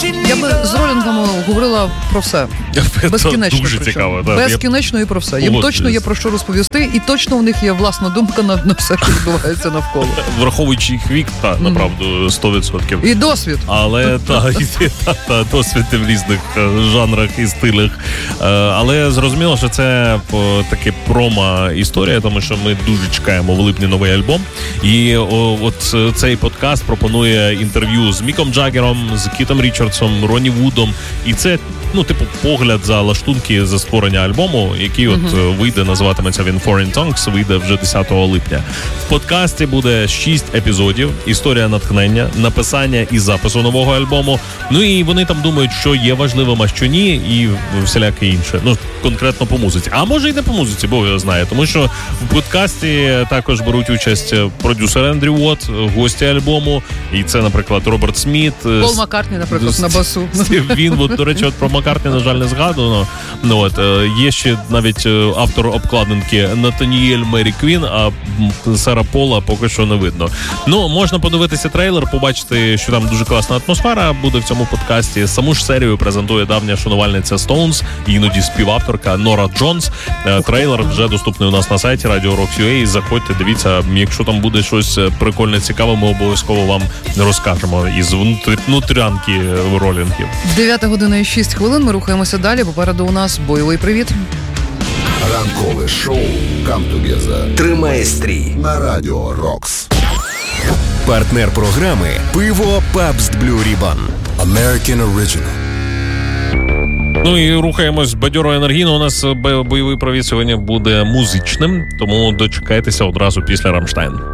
Я би з Ролінгом говорила про все. Безкінечно. Дуже цікаво. Так. Безкінечно і про все. Їм точно є про що розповісти, і точно в них є власна думка на все, що відбувається навколо. Враховуючи їх вік, направду, 100%. І досвід. Але досвід в різних жанрах і стилях. Але зрозуміло, що це таке промо-історія, тому що ми дуже чекаємо в липні новий альбом. І от цей подкаст пропонує інтерв'ю з Міком Джаггером, з Кітом Річардсом, Ронні Вудом. І це, погляд за лаштунки за створення альбому, який вийде, називатиметься він Foreign Tongues, вийде вже 10 липня. В подкасті буде 6 епізодів, історія натхнення, написання і запису нового альбому. І вони там думають, що є важливим, а що ні, і всіляке інше. Конкретно по музиці. А може і не по музиці, Бог його знає. Тому що в подкасті також беруть участь продюсер Ендрю Уотт, гості альбому. І це, наприклад, Роберт Сміт. Пол Маккартні, наприклад, на басу. Він, до речі, про Маккартні, на жаль, не згадано. Є ще навіть автор обкладинки Натаніель Мері Квін, а Сара Пола поки що не видно. Можна подивитися трейлер, побачити, що там дуже класна атмосфера буде в цьому подкасті. Саму ж серію презентує давня шанувальниця Stones, іноді співавторка Нора Джонс. Трейлер вже доступний у нас на сайті Radio Rocks.ua. Заходьте, дивіться, якщо там буде щось прикольне, цікаве, ми обов'язково вам розкажемо із внутрянки ролінгів. 9:06. Ми рухаємося далі. Попереду у нас бойовий привіт. Ранкове шоу «Come Together» тримає стрій на Радіо Рокс. Партнер програми «Пиво Pabst Blue Ribbon». American Original. І рухаємось бадьоро енергійно. У нас бойовий привіт сьогодні буде музичним, тому дочекайтеся одразу після Рамштайн.